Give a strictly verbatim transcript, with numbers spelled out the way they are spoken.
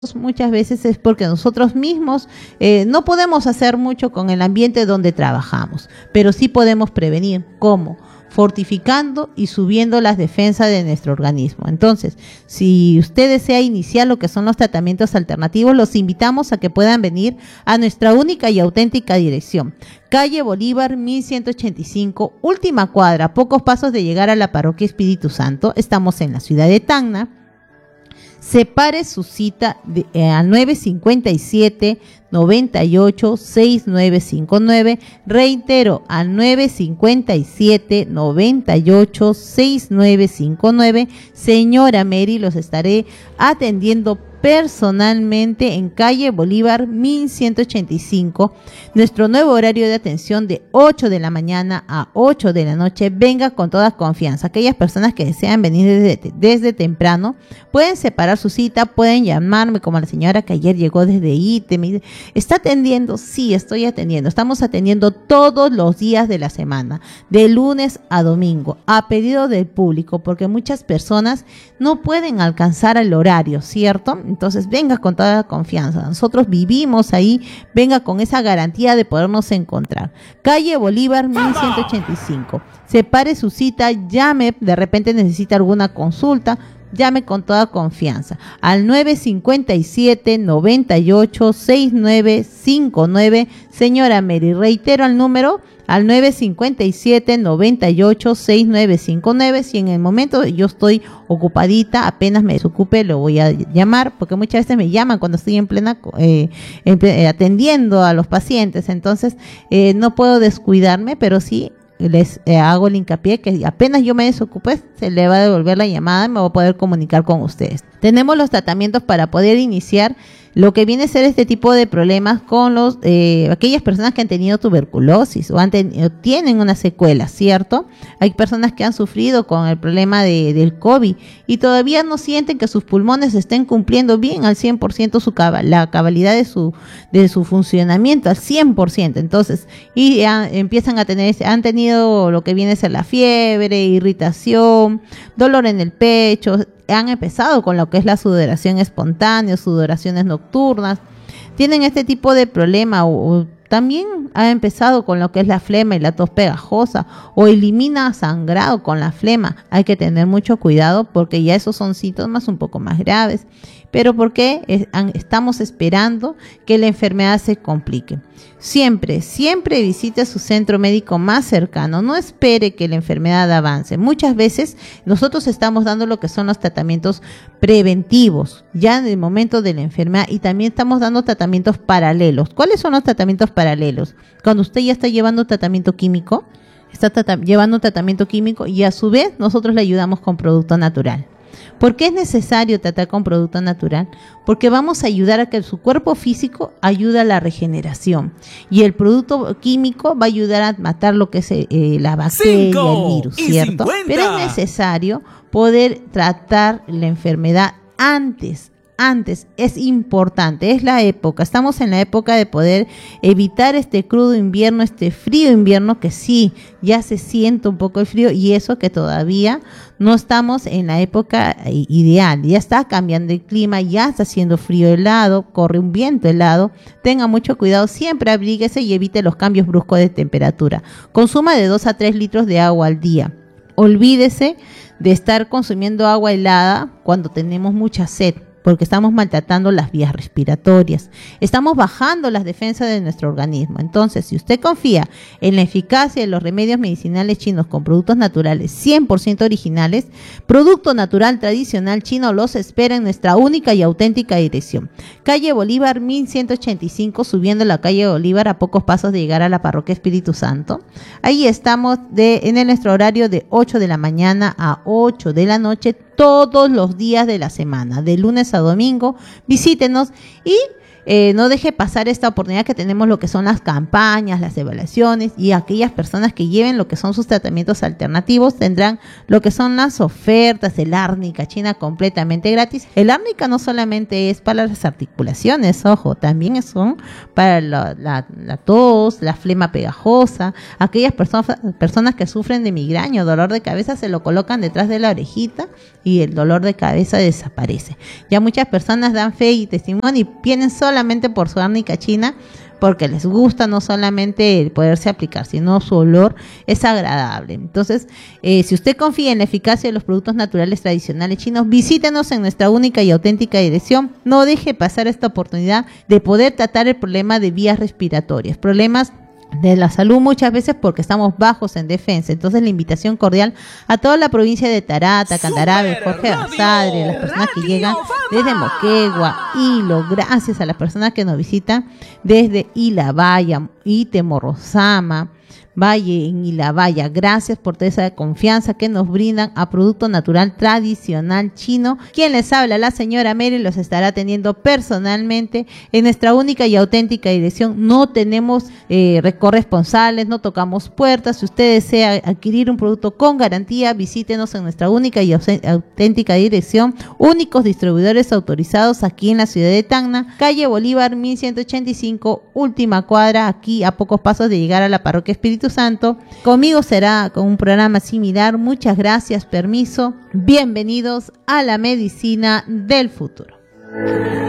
muchas veces es porque nosotros mismos eh, no podemos hacer mucho con el ambiente donde trabajamos, pero sí podemos prevenir. ¿Cómo? Fortificando y subiendo las defensas de nuestro organismo. Entonces, si usted desea iniciar lo que son los tratamientos alternativos, los invitamos a que puedan venir a nuestra única y auténtica dirección. Calle Bolívar, mil ciento ochenta y cinco, última cuadra, a pocos pasos de llegar a la Parroquia Espíritu Santo. Estamos en la ciudad de Tacna. Separe su cita de, eh, al nueve cincuenta y siete, noventa y ocho, sesenta y nueve cincuenta y nueve. Reitero, al nueve cincuenta y siete, noventa y ocho, sesenta y nueve cincuenta y nueve. Señora Mary, los estaré atendiendo personalmente en calle Bolívar mil ciento ochenta y cinco. Nuestro nuevo horario de atención de ocho de la mañana a ocho de la noche. Venga con toda confianza. Aquellas personas que desean venir desde, desde temprano pueden separar su cita, pueden llamarme como la señora que ayer llegó desde Ite. Me dice, ¿está atendiendo? Sí, estoy atendiendo. Estamos atendiendo todos los días de la semana, de lunes a domingo, a pedido del público, porque muchas personas no pueden alcanzar el horario, ¿cierto? Entonces venga con toda confianza, nosotros vivimos ahí, venga con esa garantía de podernos encontrar. Calle Bolívar mil ciento ochenta y cinco, separe su cita, llame, de repente necesita alguna consulta, llame con toda confianza al nueve cincuenta y siete, noventa y ocho, sesenta y nueve cincuenta y nueve. Señora Mary, reitero el número al nueve cincuenta y siete, noventa y ocho, sesenta y nueve cincuenta y nueve. Si en el momento yo estoy ocupadita, apenas me desocupe, lo voy a llamar, porque muchas veces me llaman cuando estoy en plena eh, en, eh, atendiendo a los pacientes, entonces eh, no puedo descuidarme, pero sí les eh, hago el hincapié que apenas yo me desocupe, se le va a devolver la llamada y me voy a poder comunicar con ustedes. Tenemos los tratamientos para poder iniciar lo que viene a ser este tipo de problemas con los eh, aquellas personas que han tenido tuberculosis o, han ten, o tienen una secuela, ¿cierto? Hay personas que han sufrido con el problema de, del COVID y todavía no sienten que sus pulmones estén cumpliendo bien al cien por ciento su la cabalidad de su de su funcionamiento al cien por ciento. Entonces, y ya empiezan a tener, han tenido lo que viene a ser la fiebre, irritación, dolor en el pecho, han empezado con lo que es la sudoración espontánea, sudoraciones nocturnas, tienen este tipo de problema o, o también ha empezado con lo que es la flema y la tos pegajosa o elimina sangrado con la flema. Hay que tener mucho cuidado porque ya esos son síntomas un poco más graves. Pero ¿por qué es, an, estamos esperando que la enfermedad se complique? Siempre, siempre visite su centro médico más cercano. No espere que la enfermedad avance. Muchas veces nosotros estamos dando lo que son los tratamientos preventivos, ya en el momento de la enfermedad, y también estamos dando tratamientos paralelos. ¿Cuáles son los tratamientos paralelos? Cuando usted ya está llevando tratamiento químico, está trat- llevando un tratamiento químico y a su vez nosotros le ayudamos con producto natural. ¿Por qué es necesario tratar con producto natural? Porque vamos a ayudar a que su cuerpo físico ayude a la regeneración y el producto químico va a ayudar a matar lo que es eh, la bacteria, el virus, ¿cierto? Pero es necesario poder tratar la enfermedad antes. Antes, es importante, es la época, estamos en la época de poder evitar este crudo invierno, este frío invierno que sí, ya se siente un poco el frío y eso que todavía no estamos en la época ideal, ya está cambiando el clima, ya está haciendo frío helado, corre un viento helado, tenga mucho cuidado, siempre abríguese y evite los cambios bruscos de temperatura, consuma de dos a tres litros de agua al día, olvídese de estar consumiendo agua helada cuando tenemos mucha sed, porque estamos maltratando las vías respiratorias, estamos bajando las defensas de nuestro organismo. Entonces, si usted confía en la eficacia de los remedios medicinales chinos con productos naturales cien por ciento originales, producto natural tradicional chino los espera en nuestra única y auténtica dirección. Calle Bolívar mil ciento ochenta y cinco, subiendo la calle Bolívar a pocos pasos de llegar a la Parroquia Espíritu Santo. Ahí estamos de, en el, nuestro horario de ocho de la mañana a ocho de la noche, todos los días de la semana, de lunes a domingo. Visítenos y eh, no deje pasar esta oportunidad que tenemos lo que son las campañas, las evaluaciones, y aquellas personas que lleven lo que son sus tratamientos alternativos tendrán lo que son las ofertas, el árnica china completamente gratis. El árnica no solamente es para las articulaciones, ojo, también son para la, la, la tos, la flema pegajosa, aquellas personas, personas que sufren de migraña o dolor de cabeza se lo colocan detrás de la orejita y el dolor de cabeza desaparece. Ya muchas personas dan fe y testimonio y vienen solamente por su árnica china, porque les gusta no solamente el poderse aplicar, sino su olor es agradable. Entonces, eh, si usted confía en la eficacia de los productos naturales tradicionales chinos, visítenos en nuestra única y auténtica dirección. No deje pasar esta oportunidad de poder tratar el problema de vías respiratorias, problemas de la salud muchas veces porque estamos bajos en defensa. Entonces la invitación cordial a toda la provincia de Tarata, Candarave, Jorge Basadre, las personas que llegan desde Moquegua, Hilo, gracias a las personas que nos visitan desde Ilabaya, Itemorrosama, Valle en Ilabaya, gracias por toda esa confianza que nos brindan a Producto Natural Tradicional Chino. Quien les habla, la señora Mary, los estará atendiendo personalmente en nuestra única y auténtica dirección. No tenemos eh, corresponsales, no tocamos puertas. Si usted desea adquirir un producto con garantía, visítenos en nuestra única y auténtica dirección. Únicos distribuidores autorizados aquí en la ciudad de Tacna, calle Bolívar mil ciento ochenta y cinco, última cuadra, aquí a pocos pasos de llegar a la parroquia Espíritu Santo. Conmigo será con un programa similar. Muchas gracias, permiso. Bienvenidos a la medicina del futuro.